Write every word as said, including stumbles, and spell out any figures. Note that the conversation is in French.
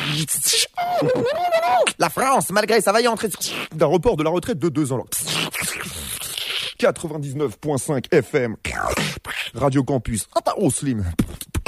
La France, malgré sa vaillante d'un report de la retraite de deux ans. quatre-vingt-dix-neuf virgule cinq F M. Radio Campus. Ah, oh, Slim.